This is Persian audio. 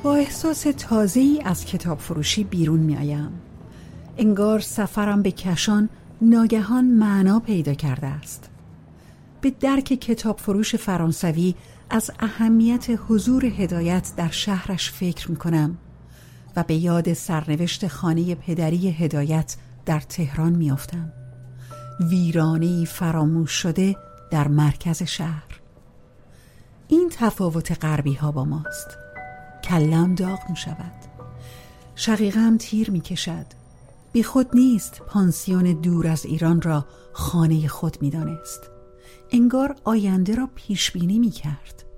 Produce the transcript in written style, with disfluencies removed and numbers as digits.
با احساس تازه‌ای از کتاب فروشی بیرون می آیم. انگار سفرم به کشان ناگهان معنا پیدا کرده است. به درک کتاب فروش فرانسوی از اهمیت حضور هدایت در شهرش فکر می کنم و به یاد سرنوشت خانه پدری هدایت در تهران می افتم. ویرانه‌ای فراموش شده در مرکز شهر. این تفاوت غربی ها با ماست. کلم داغ می شود. شقیقم تیر می کشد. بی خود نیست پانسیون دور از ایران را خانه خود می دانست. انگار آینده را پیش بینی می کرد.